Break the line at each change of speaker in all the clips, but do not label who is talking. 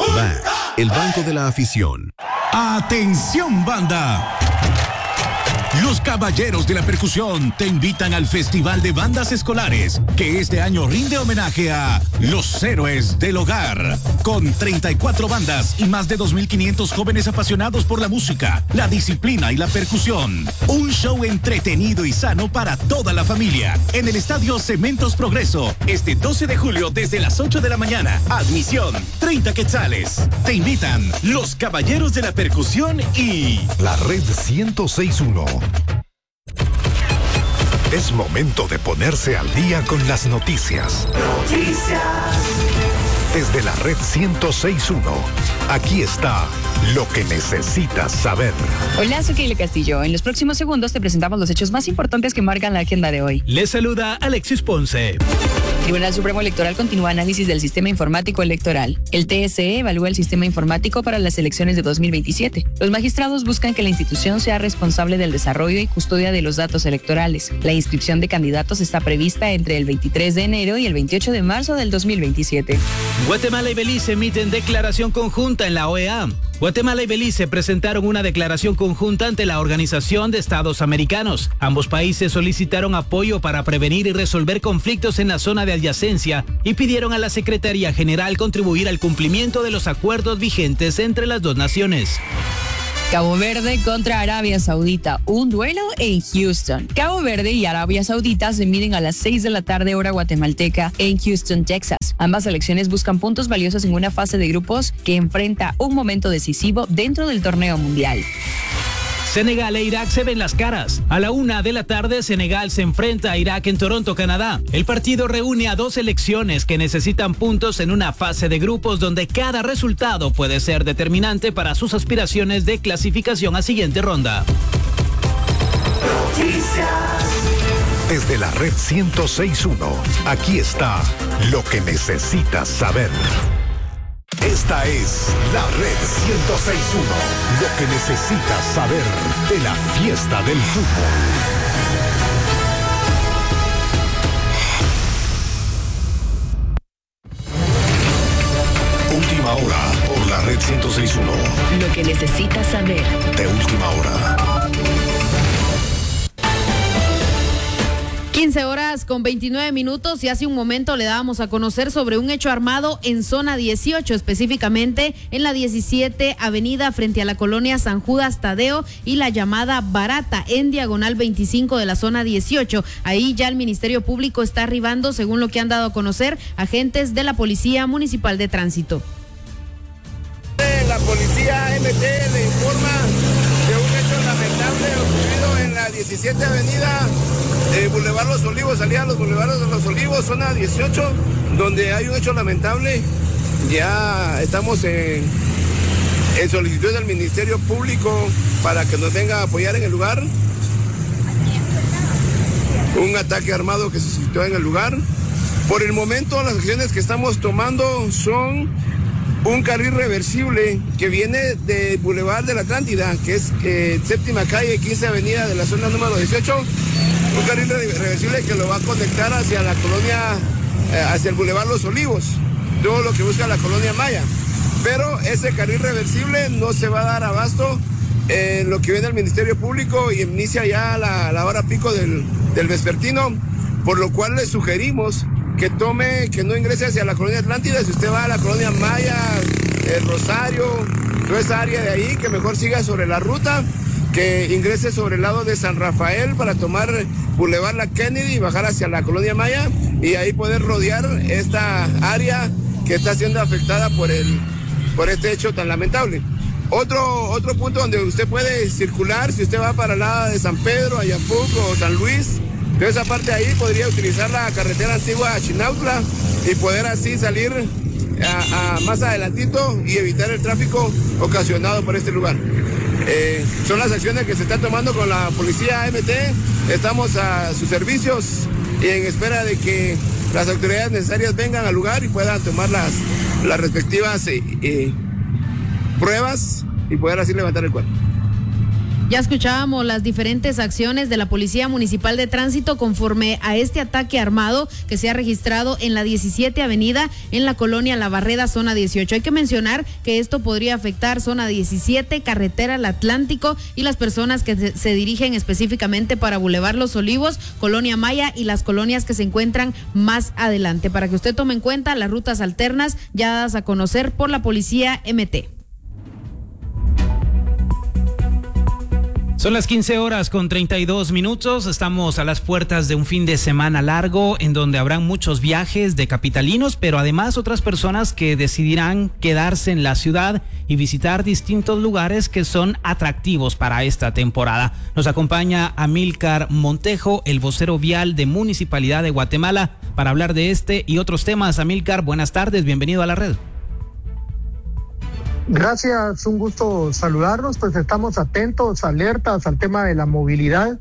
BAC, el banco de la afición.
¡Atención, banda! Los Caballeros de la Percusión te invitan al Festival de Bandas Escolares, que este año rinde homenaje a los héroes del hogar. Con 34 bandas y más de 2.500 jóvenes apasionados por la música, la disciplina y la percusión. Un show entretenido y sano para toda la familia. En el Estadio Cementos Progreso, este 12 de julio desde las 8 de la mañana. Admisión, 30 quetzales. Te invitan los Caballeros de la Percusión y
la Red 106.1. Es momento de ponerse al día con las noticias. Desde la Red 106.1, aquí está lo que necesitas saber.
Hola, soy Keila Castillo. En los próximos segundos te presentamos los hechos más importantes que marcan la agenda de hoy.
Les saluda Alexis Ponce.
Tribunal Supremo Electoral continúa análisis del sistema informático electoral. El TSE evalúa el sistema informático para las elecciones de 2027. Los magistrados buscan que la institución sea responsable del desarrollo y custodia de los datos electorales. La inscripción de candidatos está prevista entre el 23 de enero y el 28 de marzo del 2027.
Guatemala y Belice emiten declaración conjunta en la OEA. Guatemala y Belice presentaron una declaración conjunta ante la Organización de Estados Americanos. Ambos países solicitaron apoyo para prevenir y resolver conflictos en la zona de adyacencia y pidieron a la Secretaría General contribuir al cumplimiento de los acuerdos vigentes entre las dos naciones.
Cabo Verde contra Arabia Saudita, un duelo en Houston. Cabo Verde y Arabia Saudita se miden a las 6 de la tarde hora guatemalteca en Houston, Texas. Ambas selecciones buscan puntos valiosos en una fase de grupos que enfrenta un momento decisivo dentro del torneo mundial.
Senegal e Irak se ven las caras. A la 1 de la tarde, Senegal se enfrenta a Irak en Toronto, Canadá. El partido reúne a dos selecciones que necesitan puntos en una fase de grupos donde cada resultado puede ser determinante para sus aspiraciones de clasificación a siguiente ronda.
Desde la Red 106.1, aquí está lo que necesitas saber. Esta es la Red 106.1, lo que necesitas saber de la fiesta del fútbol. Última hora por la Red 106.1.
Lo que necesitas saber.
De última hora.
15 horas con 29 minutos y hace un momento le dábamos a conocer sobre un hecho armado en zona 18, específicamente en la 17 avenida frente a la colonia San Judas Tadeo y la llamada Barata en diagonal 25 de la zona 18. Ahí ya el Ministerio Público está arribando, según lo que han dado a conocer agentes de la Policía Municipal de Tránsito.
La policía MT le informa de un hecho lamentable ocurrido en la 17 avenida Boulevard Los Olivos, salida a los Boulevardos de Los Olivos, zona 18, donde hay un hecho lamentable. Ya estamos en solicitud del Ministerio Público para que nos venga a apoyar en el lugar. Un ataque armado que se suscitó en el lugar. Por el momento, las acciones que estamos tomando son un carril reversible que viene del Boulevard de la Atlántida, que es séptima calle, 15 avenida de la zona número 18. Un carril reversible que lo va a conectar hacia la colonia, hacia el Boulevard Los Olivos, todo lo que busca la colonia Maya. Pero ese carril reversible no se va a dar abasto en lo que viene el Ministerio Público y inicia ya la hora pico del vespertino, por lo cual le sugerimos que no ingrese hacia la colonia Atlántida. Si usted va a la colonia Maya, el Rosario, toda esa área de ahí, que mejor siga sobre la ruta, que ingrese sobre el lado de San Rafael para tomar Boulevard La Kennedy y bajar hacia la colonia Maya y ahí poder rodear esta área que está siendo afectada por este hecho tan lamentable. Otro punto donde usted puede circular, si usted va para el lado de San Pedro, Ayapuc o San Luis, de esa parte ahí podría utilizar la carretera antigua a Chinautla y poder así salir a más adelantito y evitar el tráfico ocasionado por este lugar. Son las acciones que se están tomando con la policía MT. Estamos a sus servicios y en espera de que las autoridades necesarias vengan al lugar y puedan tomar las respectivas pruebas y poder así levantar el cuerpo.
Ya escuchábamos las diferentes acciones de la Policía Municipal de Tránsito conforme a este ataque armado que se ha registrado en la 17 Avenida en la colonia La Barreda, zona 18. Hay que mencionar que esto podría afectar zona 17, carretera al Atlántico y las personas que se dirigen específicamente para Boulevard Los Olivos, Colonia Maya y las colonias que se encuentran más adelante. Para que usted tome en cuenta las rutas alternas ya dadas a conocer por la Policía MT.
Son las 15:32. Estamos a las puertas de un fin de semana largo en donde habrán muchos viajes de capitalinos, pero además otras personas que decidirán quedarse en la ciudad y visitar distintos lugares que son atractivos para esta temporada. Nos acompaña Amílcar Montejo, el vocero vial de Municipalidad de Guatemala, para hablar de este y otros temas. Amílcar, buenas tardes, bienvenido a la red.
Gracias, un gusto saludarnos, pues estamos atentos, alertas al tema de la movilidad,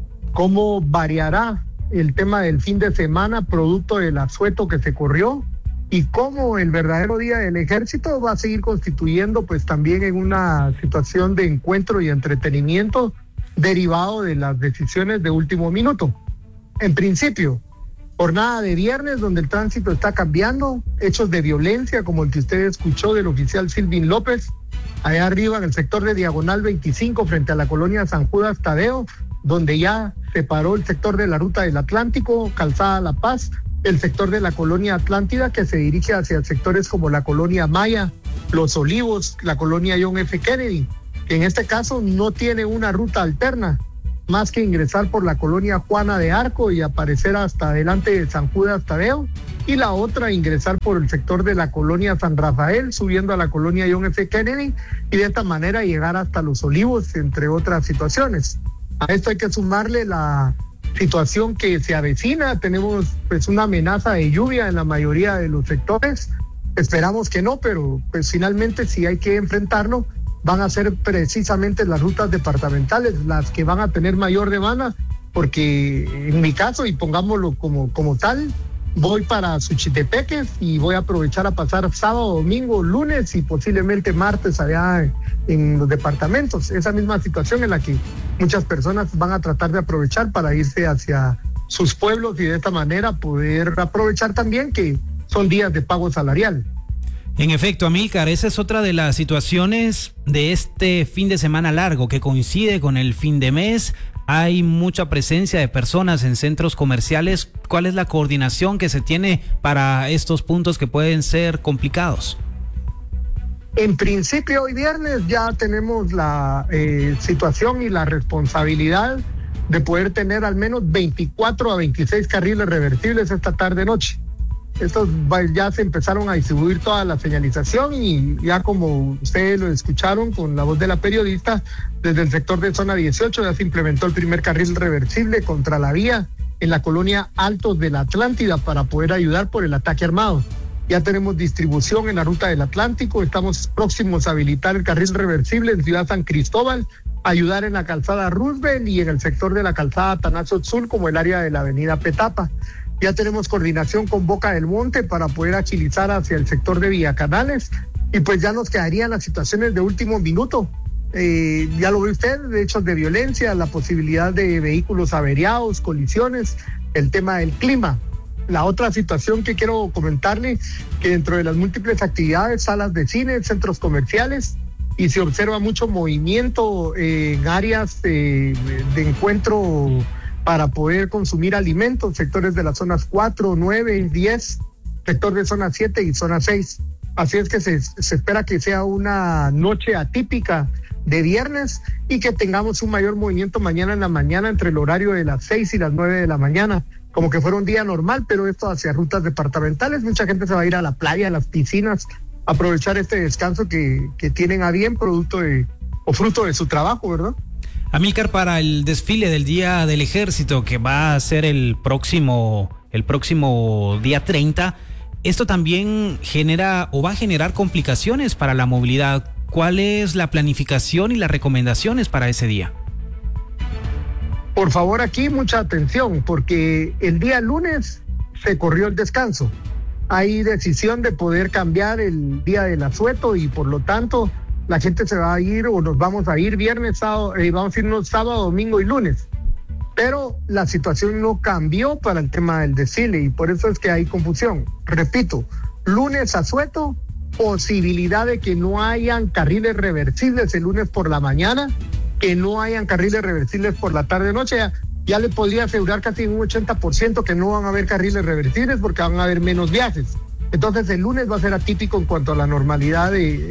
cómo variará el tema del fin de semana producto del asueto que se corrió y cómo el verdadero Día del Ejército va a seguir constituyendo pues también en una situación de encuentro y entretenimiento derivado de las decisiones de último minuto. En principio, jornada de viernes donde el tránsito está cambiando, hechos de violencia como el que usted escuchó del oficial Silvin López, allá arriba en el sector de Diagonal 25 frente a la colonia San Judas Tadeo, donde ya se paró el sector de la Ruta del Atlántico, Calzada La Paz, el sector de la colonia Atlántida que se dirige hacia sectores como la colonia Maya, Los Olivos, la colonia John F. Kennedy, que en este caso no tiene una ruta alterna, más que ingresar por la colonia Juana de Arco y aparecer hasta adelante de San Judas Tadeo, y la otra ingresar por el sector de la colonia San Rafael, subiendo a la colonia John F. Kennedy, y de esta manera llegar hasta Los Olivos, entre otras situaciones. A esto hay que sumarle la situación que se avecina. Tenemos pues una amenaza de lluvia en la mayoría de los sectores, esperamos que no, pero pues finalmente si hay que enfrentarlo, van a ser precisamente las rutas departamentales las que van a tener mayor demanda, porque en mi caso, y pongámoslo como tal, voy para Suchitepeques y voy a aprovechar a pasar sábado, domingo, lunes y posiblemente martes allá en los departamentos. Esa misma situación en la que muchas personas van a tratar de aprovechar para irse hacia sus pueblos y de esta manera poder aprovechar también que son días de pago salarial.
En efecto, Amílcar, esa es otra de las situaciones de este fin de semana largo que coincide con el fin de mes. Hay mucha presencia de personas en centros comerciales. ¿Cuál es la coordinación que se tiene para estos puntos que pueden ser complicados?
En principio, hoy viernes ya tenemos la situación y la responsabilidad de poder tener al menos 24 a 26 carriles reversibles esta tarde-noche. Estos ya se empezaron a distribuir toda la señalización y ya como ustedes lo escucharon con la voz de la periodista, desde el sector de zona 18 ya se implementó el primer carril reversible contra la vía en la colonia Altos de la Atlántida para poder ayudar por el ataque armado. Ya tenemos distribución en la Ruta del Atlántico, estamos próximos a habilitar el carril reversible en Ciudad San Cristóbal, ayudar en la calzada Roosevelt y en el sector de la calzada Atanasio Tzul como el área de la avenida Petapa. Ya tenemos coordinación con Boca del Monte para poder agilizar hacia el sector de Villacanales y pues ya nos quedarían las situaciones de último minuto. Ya lo ve usted, de hechos de violencia, la posibilidad de vehículos averiados, colisiones, el tema del clima. La otra situación que quiero comentarle, que dentro de las múltiples actividades, salas de cine, centros comerciales, y se observa mucho movimiento en áreas de encuentro para poder consumir alimentos, sectores de las zonas 4, 9, 10, sector de zona 7 y zona 6. Así es que se espera que sea una noche atípica de viernes y que tengamos un mayor movimiento mañana en la mañana entre el horario de las 6 y las 9 de la mañana, como que fuera un día normal, pero esto hacia rutas departamentales. Mucha gente se va a ir a la playa, a las piscinas, a aprovechar este descanso que tienen a bien producto o fruto de su trabajo, ¿verdad?
Amílcar, para el desfile del Día del Ejército que va a ser el próximo día 30, esto también genera o va a generar complicaciones para la movilidad. ¿Cuál es la planificación y las recomendaciones para ese día?
Por favor, aquí mucha atención, porque el día lunes se corrió el descanso. Hay decisión de poder cambiar el día del asueto y por lo tanto la gente se va a ir o nos vamos a ir viernes, sábado, vamos a irnos sábado, domingo y lunes. Pero la situación no cambió para el tema del desfile y por eso es que hay confusión. Repito, lunes asueto, posibilidad de que no hayan carriles reversibles el lunes por la mañana, que no hayan carriles reversibles por la tarde-noche. Ya le podría asegurar casi un 80% que no van a haber carriles reversibles porque van a haber menos viajes. Entonces el lunes va a ser atípico en cuanto a la normalidad,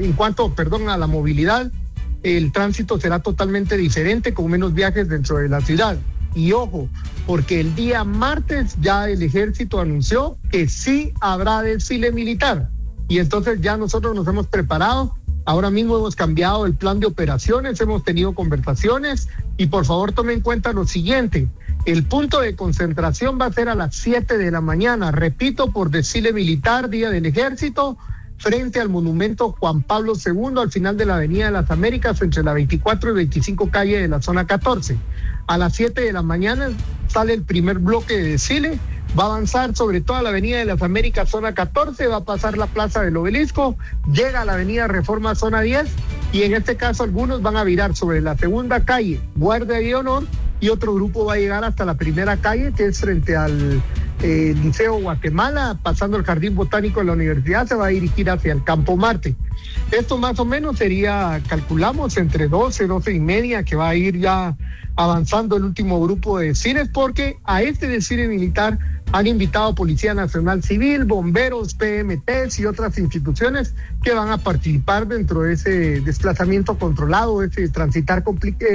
a la movilidad. El tránsito será totalmente diferente con menos viajes dentro de la ciudad. Y ojo, porque el día martes ya el ejército anunció que sí habrá desfile militar. Y entonces ya nosotros nos hemos preparado. Ahora mismo hemos cambiado el plan de operaciones, hemos tenido conversaciones y por favor tomen en cuenta lo siguiente. El punto de concentración va a ser a las 7 de la mañana, repito, por desfile militar, Día del Ejército, frente al monumento Juan Pablo II, al final de la Avenida de las Américas, entre la 24 y 25 calle de la zona 14. A las 7 de la mañana sale el primer bloque de desfile, va a avanzar sobre toda la Avenida de las Américas, zona 14, va a pasar la Plaza del Obelisco, llega a la Avenida Reforma, zona 10, y en este caso algunos van a virar sobre la segunda calle, Guardia de Honor, y otro grupo va a llegar hasta la primera calle, que es frente al Liceo Guatemala, pasando el Jardín Botánico de la Universidad, se va a dirigir hacia el Campo Marte. Esto más o menos sería, calculamos, entre 12 y media, que va a ir ya avanzando el último grupo de desfiles, porque a este desfile militar han invitado Policía Nacional Civil, bomberos, PMTs y otras instituciones que van a participar dentro de ese desplazamiento controlado, ese transitar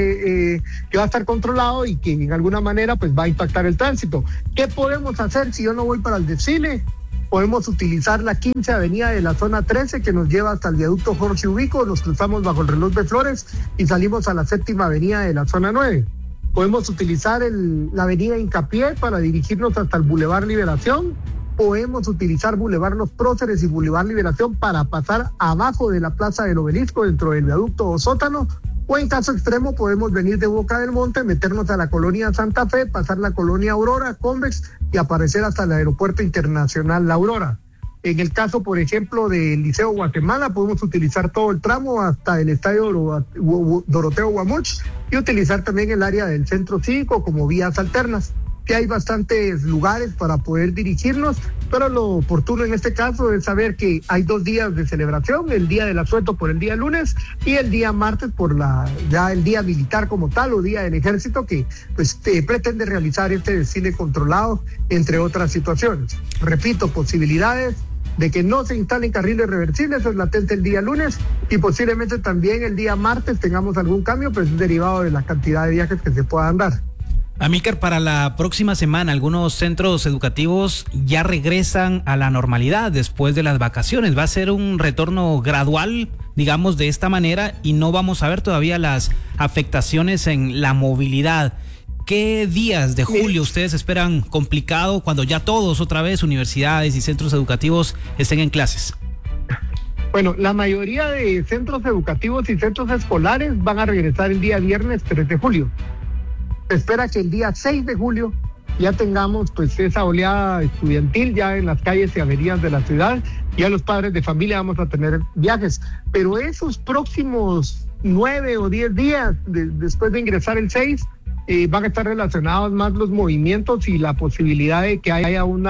que va a estar controlado y que en alguna manera pues va a impactar el tránsito. ¿Qué podemos hacer si yo no voy para el desfile? Podemos utilizar la 15 Avenida de la zona 13 que nos lleva hasta el viaducto Jorge Ubico, nos cruzamos bajo el reloj de Flores y salimos a la 7ª Avenida de la zona 9. Podemos utilizar la avenida Hincapié para dirigirnos hasta el Boulevard Liberación. Podemos utilizar Boulevard Los Próceres y Boulevard Liberación para pasar abajo de la Plaza del Obelisco dentro del viaducto o sótano. O en caso extremo podemos venir de Boca del Monte, meternos a la colonia Santa Fe, pasar la colonia Aurora, Convex y aparecer hasta el Aeropuerto Internacional La Aurora. En el caso, por ejemplo, del Liceo Guatemala, podemos utilizar todo el tramo hasta el Estadio Doroteo Guamuch y utilizar también el área del Centro Cívico como vías alternas. Que hay bastantes lugares para poder dirigirnos, pero lo oportuno en este caso es saber que hay 2 días de celebración, el día del asueto por el día lunes y el día martes por ya el día militar como tal o día del ejército que pues pretende realizar este desfile controlado, entre otras situaciones. Repito, posibilidades de que no se instalen carriles reversibles es latente el día lunes y posiblemente también el día martes tengamos algún cambio, pero es derivado de la cantidad de viajes que se puedan dar.
Amílcar, para la próxima semana algunos centros educativos ya regresan a la normalidad después de las vacaciones. Va a ser un retorno gradual, digamos, de esta manera y no vamos a ver todavía las afectaciones en la movilidad. ¿Qué días de julio ustedes esperan complicado cuando ya todos otra vez, universidades y centros educativos, estén en clases?
Bueno, la mayoría de centros educativos y centros escolares van a regresar el día viernes 3 de julio. Se espera que el día 6 de julio ya tengamos pues esa oleada estudiantil ya en las calles y avenidas de la ciudad. Ya los padres de familia vamos a tener viajes, pero esos próximos 9 o 10 días después de ingresar el 6 van a estar relacionados más los movimientos y la posibilidad de que haya un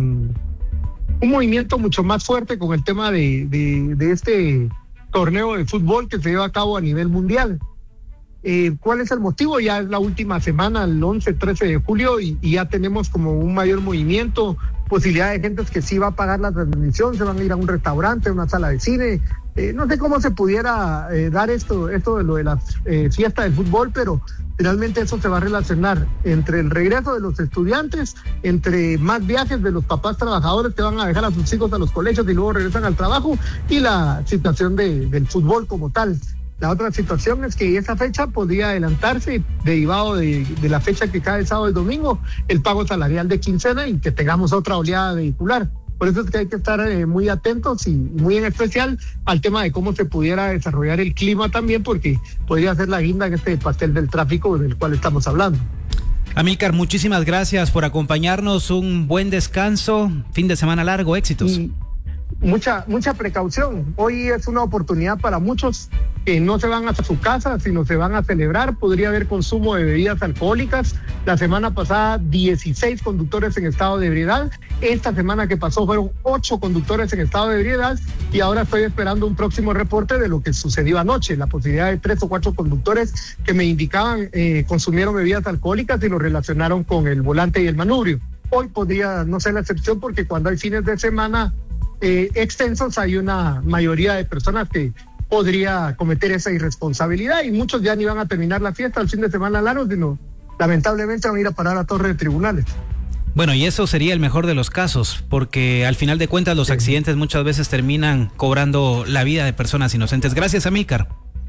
movimiento mucho más fuerte con el tema de este torneo de fútbol que se lleva a cabo a nivel mundial. ¿Cuál es el motivo? Ya es la última semana, el 11-13 de julio, y ya tenemos como un mayor movimiento, posibilidad de gente que sí va a pagar la transmisión, se van a ir a un restaurante, a una sala de cine. No sé cómo se pudiera dar esto de lo de la fiesta del fútbol, pero finalmente eso se va a relacionar entre el regreso de los estudiantes, entre más viajes de los papás trabajadores que van a dejar a sus hijos a los colegios y luego regresan al trabajo, y la situación del fútbol como tal. La otra situación es que esa fecha podría adelantarse derivado de la fecha que cae el sábado y domingo, el pago salarial de quincena y que tengamos otra oleada vehicular. Por eso es que hay que estar muy atentos y muy en especial al tema de cómo se pudiera desarrollar el clima también, porque podría ser la guinda en este pastel del tráfico del cual estamos hablando.
Amílcar, muchísimas gracias por acompañarnos, un buen descanso, fin de semana largo, éxitos.
mucha precaución. Hoy es una oportunidad para muchos que no se van a su casa, sino se van a celebrar. Podría haber consumo de bebidas alcohólicas. La semana pasada 16 conductores en estado de ebriedad. Esta semana que pasó fueron 8 conductores en estado de ebriedad y ahora estoy esperando un próximo reporte de lo que sucedió anoche. La posibilidad de 3 o 4 conductores que me indicaban consumieron bebidas alcohólicas y lo relacionaron con el volante y el manubrio. Hoy podría no ser la excepción porque cuando hay fines de semana extensos hay una mayoría de personas que podría cometer esa irresponsabilidad y muchos ya ni van a terminar la fiesta el fin de semana largo, sino lamentablemente van a ir a parar a torre de tribunales.
Bueno, y eso sería el mejor de los casos, porque al final de cuentas los accidentes muchas veces terminan cobrando la vida de personas inocentes. Gracias, Amílcar.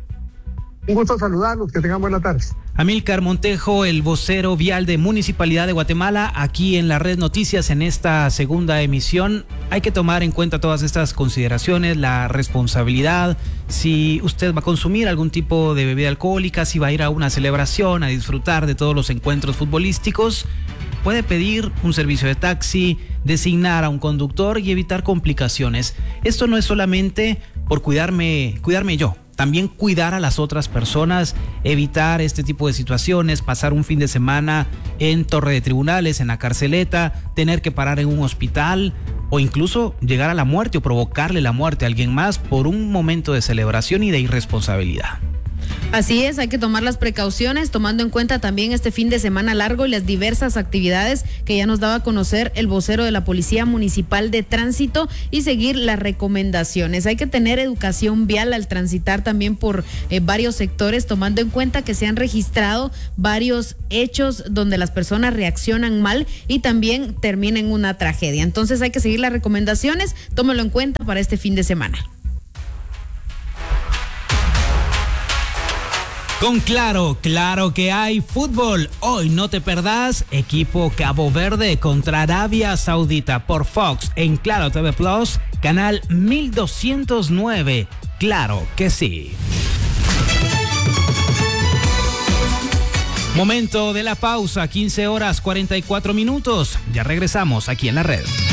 Un gusto saludarlos, que tengan buena tarde.
Amílcar Montejo, el vocero vial de Municipalidad de Guatemala, aquí en la Red Noticias en esta segunda emisión. Hay que tomar en cuenta todas estas consideraciones, la responsabilidad, si usted va a consumir algún tipo de bebida alcohólica, si va a ir a una celebración, a disfrutar de todos los encuentros futbolísticos, puede pedir un servicio de taxi, designar a un conductor y evitar complicaciones. Esto no es solamente por cuidarme yo. También cuidar a las otras personas, evitar este tipo de situaciones, pasar un fin de semana en torre de tribunales, en la carceleta, tener que parar en un hospital o incluso llegar a la muerte o provocarle la muerte a alguien más por un momento de celebración y de irresponsabilidad.
Así es, hay que tomar las precauciones, tomando en cuenta también este fin de semana largo y las diversas actividades que ya nos daba a conocer el vocero de la Policía Municipal de Tránsito y seguir las recomendaciones. Hay que tener educación vial al transitar también por varios sectores, tomando en cuenta que se han registrado varios hechos donde las personas reaccionan mal y también termina en una tragedia. Entonces hay que seguir las recomendaciones, tómalo en cuenta para este fin de semana.
Con Claro que hay fútbol. Hoy no te perdás equipo Cabo Verde contra Arabia Saudita por Fox en Claro TV Plus, canal 1209. Claro que sí. Momento de la pausa, 15 horas 44 minutos. Ya regresamos aquí en la red.